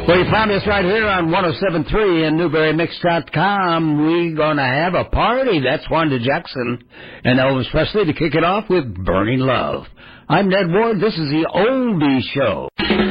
Well, you found us right here on 107.3 and NewberryMix.com. We're going to have a party. That's Wanda Jackson and Elvis Presley to kick it off with Burning Love. I'm Ned Ward. This is the Oldie Show.